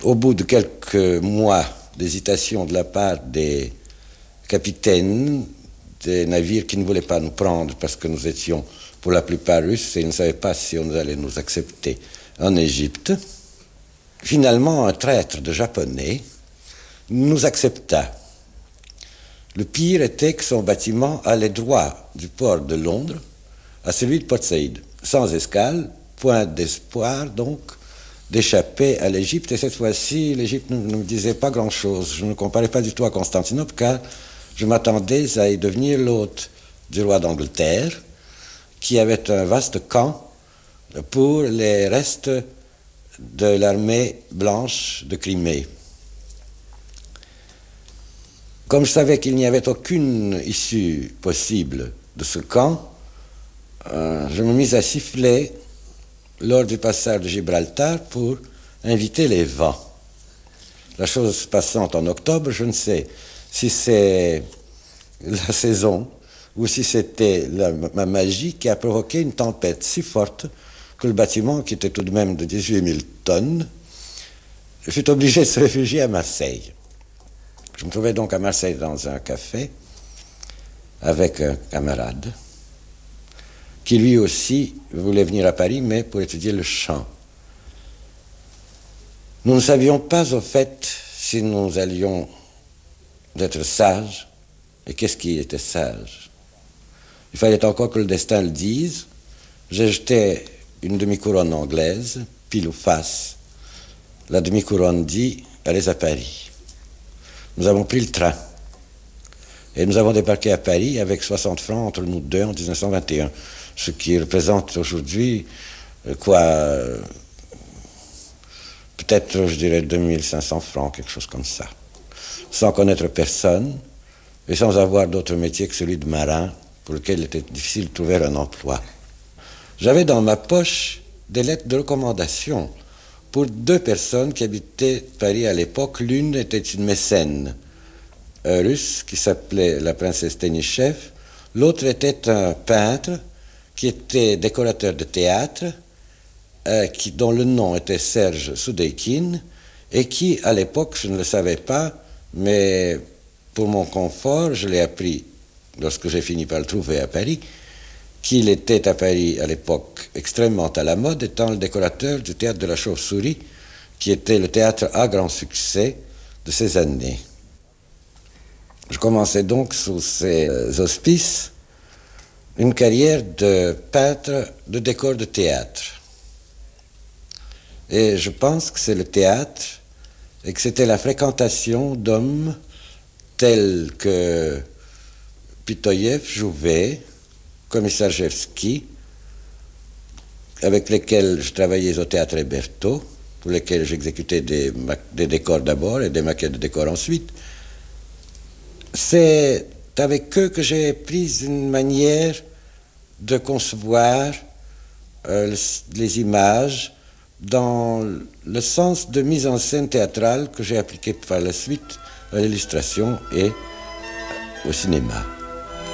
Au bout de quelques mois d'hésitation de la part des capitaines des navires qui ne voulaient pas nous prendre parce que nous étions pour la plupart russes et ils ne savaient pas si on allait nous accepter en Égypte, finalement un traître de japonais nous accepta. Le pire était que son bâtiment allait droit du port de Londres à celui de Port Saïd, sans escale, point d'espoir donc d'échapper à l'Égypte. Et cette fois-ci, l'Égypte ne me disait pas grand-chose. Je ne comparais pas du tout à Constantinople, car je m'attendais à y devenir l'hôte du roi d'Angleterre, qui avait un vaste camp pour les restes de l'armée blanche de Crimée. Comme je savais qu'il n'y avait aucune issue possible de ce camp, je me mis à siffler lors du passage de Gibraltar pour inviter les vents. La chose se passant en octobre, je ne sais si c'est la saison ou si c'était ma magie qui a provoqué une tempête si forte que le bâtiment, qui était tout de même de 18 000 tonnes, fut obligé de se réfugier à Marseille. Je me trouvais donc à Marseille dans un café avec un camarade qui lui aussi voulait venir à Paris, mais pour étudier le chant. Nous ne savions pas au fait si nous allions être sages, et qu'est-ce qui était sage. Il fallait encore que le destin le dise. J'ai jeté une demi-couronne anglaise, pile ou face. La demi-couronne dit « Allez à Paris ». Nous avons pris le train et nous avons débarqué à Paris avec 60 francs entre nous deux en 1921, ce qui représente aujourd'hui peut-être, je dirais, 2500 francs, quelque chose comme ça, sans connaître personne et sans avoir d'autre métier que celui de marin, pour lequel il était difficile de trouver un emploi. J'avais dans ma poche des lettres de recommandation pour deux personnes qui habitaient Paris à l'époque. L'une était une mécène russe qui s'appelait la princesse Tenichev. L'autre était un peintre qui était décorateur de théâtre, dont le nom était Serge Soudeikin, et qui, à l'époque, je ne le savais pas, mais pour mon confort, je l'ai appris lorsque j'ai fini par le trouver à Paris, qu'il était à Paris à l'époque extrêmement à la mode, étant le décorateur du théâtre de la Chauve-souris, qui était le théâtre à grand succès de ces années. Je commençais donc sous ces auspices une carrière de peintre de décors de théâtre. Et je pense que c'est le théâtre et que c'était la fréquentation d'hommes tels que Pitoyev, Jouvet, Komissarjevski, avec lesquels je travaillais au théâtre Hébertot, pour lesquels j'exécutais des décors d'abord et des maquettes de décors ensuite. C'est avec eux que j'ai pris une manière de concevoir les images dans le sens de mise en scène théâtrale que j'ai appliqué par la suite à l'illustration et au cinéma.